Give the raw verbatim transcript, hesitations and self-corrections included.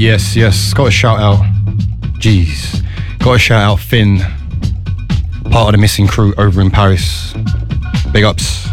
Yes, yes. Got to shout out. Jeez. Got to shout out Finn, part of the missing crew over in Paris. Big ups.